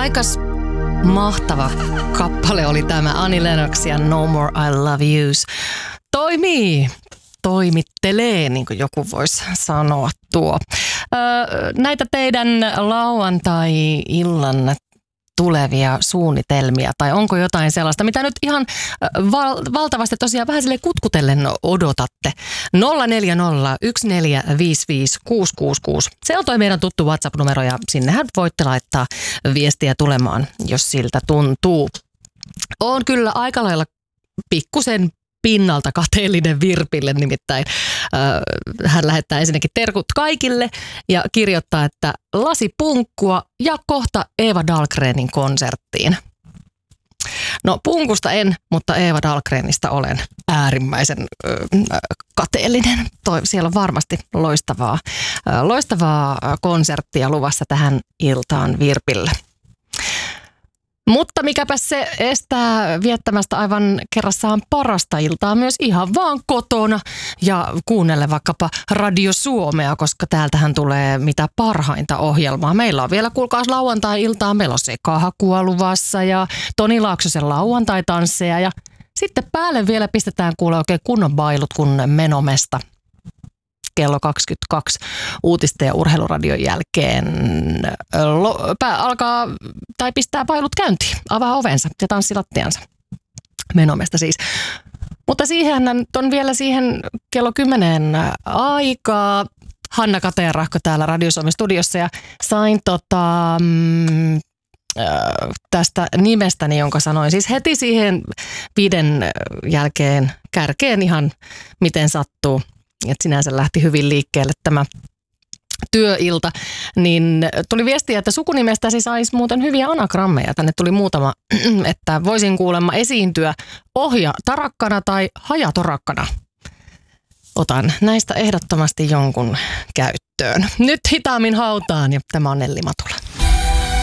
Aikas mahtava kappale oli tämä Annie Lennox ja No More I Love Yous. Toimittelee, niin kuin joku voisi sanoa tuo. Näitä teidän lauantai-illan tulevia suunnitelmia, tai onko jotain sellaista, mitä nyt ihan valtavasti tosiaan vähän silleen kutkutellen odotatte. 040 1455 666. Se on toi meidän tuttu WhatsApp-numero ja sinnehän voitte laittaa viestiä tulemaan, jos siltä tuntuu. On kyllä aika lailla pikkusen pinnalta kateellinen Virpille, nimittäin hän lähettää ensinnäkin terkut kaikille ja kirjoittaa, että lasi punkkua ja kohta Eva Dahlgrenin konserttiin. No punkusta en, mutta Eva Dahlgrenista olen äärimmäisen kateellinen. Siellä on varmasti loistavaa konserttia luvassa tähän iltaan Virpille. Mutta mikäpä se estää viettämästä aivan kerrassaan parasta iltaa myös ihan vaan kotona ja kuunnelle vaikkapa Radio Suomea, koska täältähän tulee mitä parhainta ohjelmaa. Meillä on vielä, kuulkaas, lauantai-iltaa, meillä on Sekahakua luvassa ja Toni Laaksosen lauantai-tansseja ja sitten päälle vielä pistetään kuule oikein kunnon bailut kun Menomesta. Kello 22 uutisten ja urheiluradion jälkeen alkaa tai pistää bailut käyntiin, avaa ovensa ja tanssilattiansa. Menomesta siis. Mutta siihen on vielä siihen kello 10 aikaa. Hanna Kateerahko täällä Radio Suomen studiossa ja sain tästä nimestäni, jonka sanoin siis heti siihen 5 jälkeen kärkeen ihan miten sattuu. Että sinänsä lähti hyvin liikkeelle tämä työilta, niin tuli viestiä, että sukunimestäsi saisi muuten hyviä anagrammeja. Tänne tuli muutama, että voisin kuulemma esiintyä ohja-tarakkana tai hajatorakkana. Otan näistä ehdottomasti jonkun käyttöön. Nyt hitaammin hautaan ja tämä on Nelli Matula.